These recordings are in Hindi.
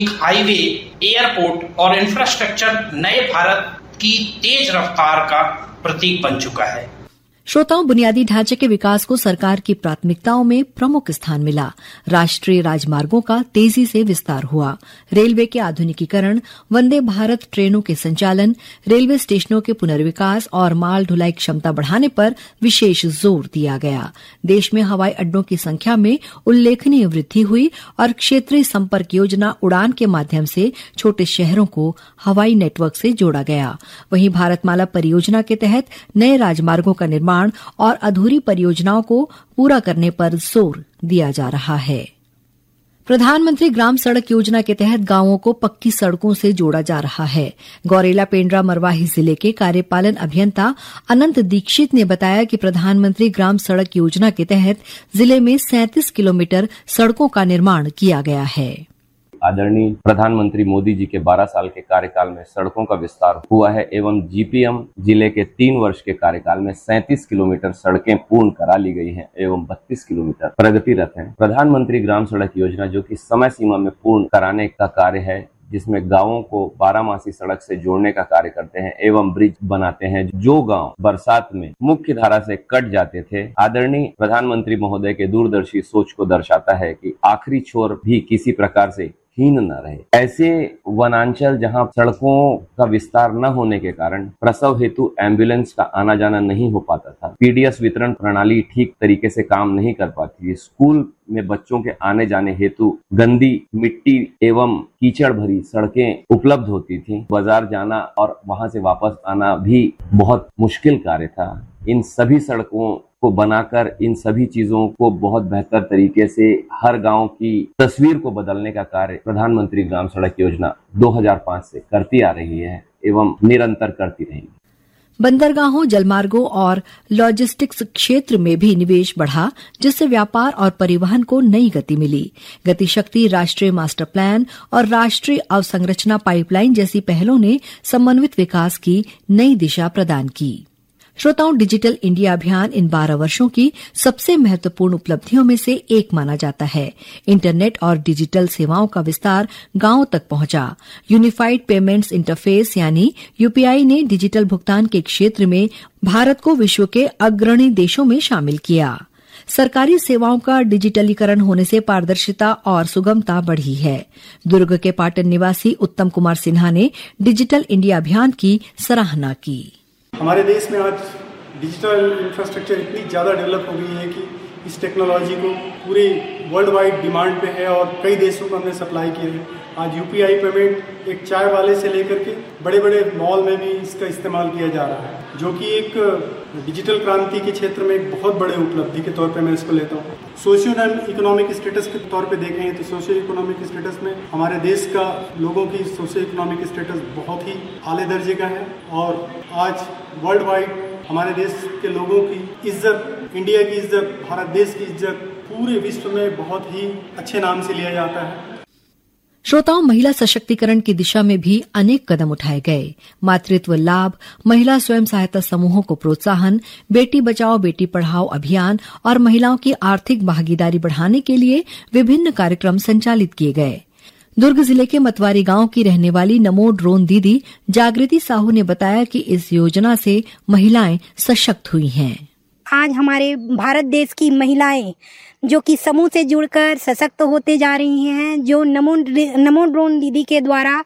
हाईवे, एयरपोर्ट और इंफ्रास्ट्रक्चर नए भारत की तेज रफ्तार का प्रतीक बन चुका है। श्रोताओं, बुनियादी ढांचे के विकास को सरकार की प्राथमिकताओं में प्रमुख स्थान मिला। राष्ट्रीय राजमार्गों का तेजी से विस्तार हुआ। रेलवे के आधुनिकीकरण, वंदे भारत ट्रेनों के संचालन, रेलवे स्टेशनों के पुनर्विकास और माल ढुलाई क्षमता बढ़ाने पर विशेष जोर दिया गया। देश में हवाई अड्डों की संख्या में उल्लेखनीय वृद्धि हुई और क्षेत्रीय संपर्क योजना उड़ान के माध्यम से छोटे शहरों को हवाई नेटवर्क से जोड़ा गया। वहीं भारतमाला परियोजना के तहत नए राजमार्गों का निर्माण और अधूरी परियोजनाओं को पूरा करने पर जोर दिया जा रहा है। प्रधानमंत्री ग्राम सड़क योजना के तहत गांवों को पक्की सड़कों से जोड़ा जा रहा है। गौरेला पेंड्रा मरवाही जिले के कार्यपालन अभियंता अनंत दीक्षित ने बताया कि प्रधानमंत्री ग्राम सड़क योजना के तहत जिले में 37 किलोमीटर सड़कों का निर्माण किया गया है। आदरणीय प्रधानमंत्री मोदी जी के 12 साल के कार्यकाल में सड़कों का विस्तार हुआ है एवं जीपीएम जिले के 3 वर्ष के कार्यकाल में 37 किलोमीटर सड़कें पूर्ण करा ली गई हैं एवं 32 किलोमीटर प्रगतिरत हैं। प्रधानमंत्री ग्राम सड़क योजना जो कि समय सीमा में पूर्ण कराने का कार्य है, जिसमें गांवों को 12मासी सड़क से जोड़ने का कार्य करते हैं एवं ब्रिज बनाते हैं। जो गांव बरसात में मुख्य धारा से कट जाते थे, आदरणीय प्रधानमंत्री महोदय के दूरदर्शी सोच को दर्शाता है कि आखिरी छोर भी किसी प्रकार से हीन न रहे। ऐसे वनांचल जहां सड़कों का विस्तार न होने के कारण प्रसव हेतु एम्बुलेंस का आना जाना नहीं हो पाता था, पीडीएस वितरण प्रणाली ठीक तरीके से काम नहीं कर पाती थी, स्कूल में बच्चों के आने जाने हेतु गंदी मिट्टी एवं कीचड़ भरी सड़कें उपलब्ध होती थी, बाजार जाना और वहां से वापस आना भी बहुत मुश्किल कार्य था। इन सभी सड़कों को बनाकर इन सभी चीजों को बहुत बेहतर तरीके से हर गांव की तस्वीर को बदलने का कार्य प्रधानमंत्री ग्राम सड़क योजना 2005 से करती आ रही है एवं निरंतर करती रहेगी। बंदरगाहों, जलमार्गों और लॉजिस्टिक्स क्षेत्र में भी निवेश बढ़ा, जिससे व्यापार और परिवहन को नई गति मिली। गतिशक्ति, राष्ट्रीय मास्टर प्लान और राष्ट्रीय अवसंरचना पाइपलाइन जैसी पहलों ने समन्वित विकास की नई दिशा प्रदान की। श्रोताओं, डिजिटल इंडिया अभियान इन 12 वर्षों की सबसे महत्वपूर्ण उपलब्धियों में से एक माना जाता है। इंटरनेट और डिजिटल सेवाओं का विस्तार गांवों तक पहुंचा। यूनिफाइड पेमेंट्स इंटरफेस यानी यूपीआई ने डिजिटल भुगतान के क्षेत्र में भारत को विश्व के अग्रणी देशों में शामिल किया। सरकारी सेवाओं का डिजिटलीकरण होने से पारदर्शिता और सुगमता बढ़ी है। दुर्ग के पाटन निवासी उत्तम कुमार सिन्हा ने डिजिटल इंडिया अभियान की सराहना की। हमारे देश में आज डिजिटल इंफ्रास्ट्रक्चर इतनी ज़्यादा डेवलप हो गई है कि इस टेक्नोलॉजी को पूरे वर्ल्ड वाइड डिमांड पे है और कई देशों को हमने सप्लाई किया है। आज यूपीआई पेमेंट एक चाय वाले से लेकर के बड़े बड़े मॉल में भी इसका इस्तेमाल किया जा रहा है, जो कि एक डिजिटल क्रांति के क्षेत्र में एक बहुत बड़े उपलब्धि के तौर पे मैं इसको लेता हूँ। सोशियो इकोनॉमिक स्टेटस के तौर पे देखें तो सोशियो इकोनॉमिक स्टेटस में हमारे देश का लोगों की सोशियो इकोनॉमिक स्टेटस बहुत ही आले दर्जे का है और आज वर्ल्ड वाइड हमारे देश के लोगों की इज्जत, इंडिया की इज्जत, भारत देश की इज्जत पूरे विश्व में बहुत ही अच्छे नाम से लिया जाता है। श्रोताओं, महिला सशक्तिकरण की दिशा में भी अनेक कदम उठाए गए। मातृत्व लाभ, महिला स्वयं सहायता समूहों को प्रोत्साहन, बेटी बचाओ बेटी पढ़ाओ अभियान और महिलाओं की आर्थिक भागीदारी बढ़ाने के लिए विभिन्न कार्यक्रम संचालित किए गए। दुर्ग जिले के मतवारी गांव की रहने वाली नमो ड्रोन दीदी जागृति साहू ने बताया कि इस योजना से महिलाएं सशक्त हुई हैं। आज हमारे भारत देश की महिलाएं जो कि समूह से जुड़कर सशक्त होते जा रही हैं, जो नमो ड्रोन दीदी के द्वारा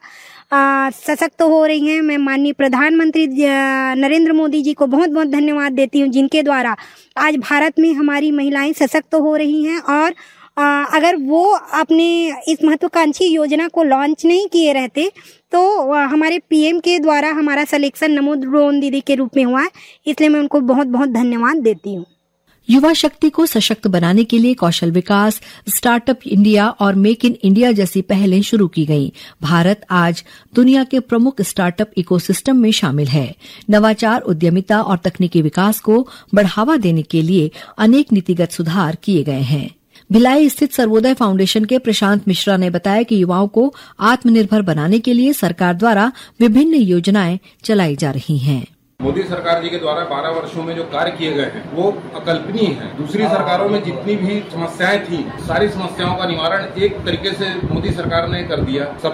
सशक्त हो रही हैं। मैं माननीय प्रधानमंत्री नरेंद्र मोदी जी को बहुत बहुत धन्यवाद देती हूँ, जिनके द्वारा आज भारत में हमारी महिलाएं सशक्त हो रही हैं। और अगर वो अपने इस महत्वाकांक्षी योजना को लॉन्च नहीं किए रहते तो हमारे पीएम के द्वारा हमारा सिलेक्शन नमो ड्रोन दीदी के रूप में हुआ है, इसलिए मैं उनको बहुत बहुत धन्यवाद देती हूँ। युवा शक्ति को सशक्त बनाने के लिए कौशल विकास, स्टार्टअप इंडिया और मेक इन इंडिया जैसी पहलें शुरू की गईं। भारत आज दुनिया के प्रमुख स्टार्टअप इकोसिस्टम में शामिल है। नवाचार, उद्यमिता और तकनीकी विकास को बढ़ावा देने के लिए अनेक नीतिगत सुधार किए गए हैं। भिलाई स्थित सर्वोदय फाउंडेशन के प्रशांत मिश्रा ने बताया कि युवाओं को आत्मनिर्भर बनाने के लिए सरकार द्वारा विभिन्न योजनाएं चलाई जा रही हैं। मोदी सरकार जी के द्वारा 12 वर्षों में जो कार्य किए गए हैं वो अकल्पनीय है। दूसरी सरकारों में जितनी भी समस्याएं थी, सारी समस्याओं का निवारण एक तरीके से मोदी सरकार ने कर दिया।